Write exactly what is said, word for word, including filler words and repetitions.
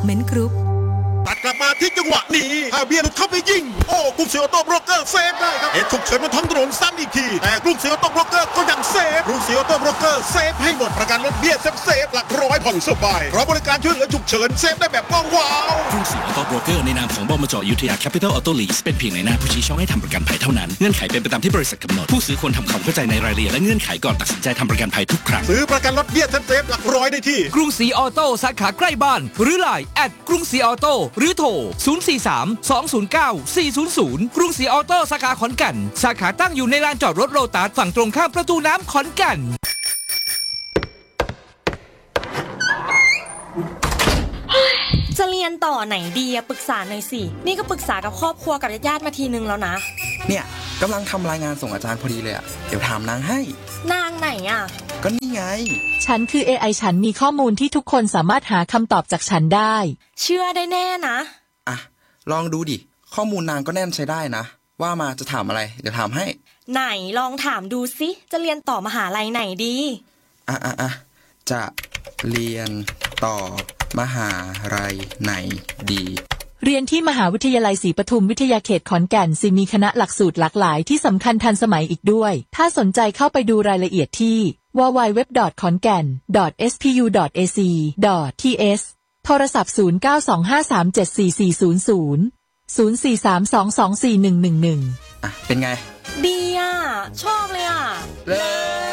Development Group ตัดกลับมาที่จังหวะนี้ถ้าเบียร์เข้าไปยิงโอ้กรุงศรีออโต้บล็อกเกอร์เซฟได้ครับเหตุฉุกเฉินบนท้องถนนซ้ำอีกทีแต่กรุงศรีออโต้บล็อกเกอร์ก็ยังเซฟกรุงศรีออโต้บล็อกเกอร์เซฟให้หมดประกันรถเบี้ยเซฟเซฟหลักร้อยผ่อนสบายเพราะบริการช่วยเหลือฉุกเฉินเซฟได้แบบว้าวกรุงศรีออโต้บล็อกเกอร์ในนามของบมจ.อยุธยาแคปิตอลออโต้ลีสเป็นเพียงในหน้าผู้ชี้ช่องให้ทำประกันภัยเท่านั้นเงื่อนไขเป็นไปตามที่บริษัทกำหนดผู้ซื้อควรทำความเข้าใจในรายละเอียดและเงื่อนไขก่อนตัดสินใจทำประกันภัยทุกครั้งซื้อประกันรถเบี้ยเซฟเซฟหลักร้อยได้ที่กรุงศรีออโต้สาขาใกล้บ้านหรือไลน์แอดกรุงศรีออโต้หรือโทรศูนย์ สี่ สาม สอง ศูนย์ เก้า สี่ ศูนย์ ศูนย์กรุงศรีออโต้สาขาขอนแก่นสาขาตั้งอยู่ในลานจอดรถโลตัสฝั่งตรงข้ามประตูน้ำขอนแก่นจะเรียนต่อไหนดีอะปรึกษาหน่อยสินี่ก็ปรึกษากับครอบครัวกับญาติๆมาทีนึงแล้วนะเนี่ยกำลังทำรายงานส่งอาจารย์พอดีเลยอะเดี๋ยวถามนางให้นางไหนอะก็นี่ไงฉันคือ เอ ไอ ฉันมีข้อมูลที่ทุกคนสามารถหาคำตอบจากฉันได้เชื่อได้แน่นะอ่ะลองดูดิข้อมูลนางก็แน่นใช้ได้นะว่ามาจะถามอะไรเดี๋ยวถามให้ไหนลองถามดูสิจะเรียนต่อมหาลัยไหนดีอ่ะอ่ะอ่ะจะเรียนต่อมหาลัยไหนดีเรียนที่มหาวิทยาลัยศรีปทุมวิทยาเขตขอนแก่นสิมีคณะหลักสูตรหลากหลายที่สำคัญทันสมัยอีกด้วยถ้าสนใจเข้าไปดูรายละเอียดที่ ดับเบิลยู ดับเบิลยู ดับเบิลยู ดอท ขอนแก่น ดอท เอส พี ยู ดอท เอ ซี ดอท ที เอส โทรศัพท์ศูนย์ เก้า สอง ห้า สาม เจ็ด สี่ สี่ ศูนย์ ศูนย์ ศูนย์ สี่ สาม สอง สอง สี่ หนึ่ง หนึ่ง หนึ่งอ่ะเป็นไงดีอ่ะชอบเลยอ่ะเลย